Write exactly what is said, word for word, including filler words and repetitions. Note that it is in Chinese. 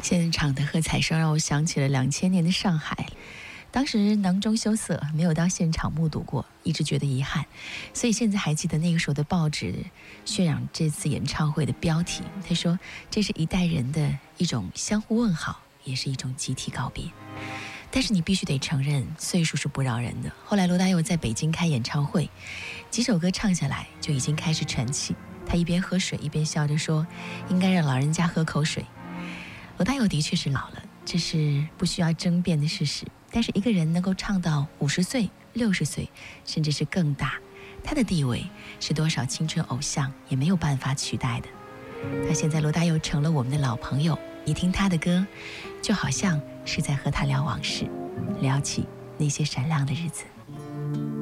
现场的喝彩声让我想起了两千年的上海，当时囊中羞涩，没有到现场目睹过，一直觉得遗憾，所以现在还记得那个时候的报纸渲染这次演唱会的标题，他说这是一代人的一种相互问好，也是一种集体告别。但是你必须得承认，岁数是不饶人的。后来罗大佑在北京开演唱会，几首歌唱下来就已经开始喘气，他一边喝水一边笑着说，应该让老人家喝口水。罗大佑的确是老了，这是不需要争辩的事实。但是一个人能够唱到五十岁、六十岁，甚至是更大，他的地位是多少青春偶像也没有办法取代的。他现在罗大佑成了我们的老朋友，你听他的歌，就好像是在和他聊往事，聊起那些闪亮的日子。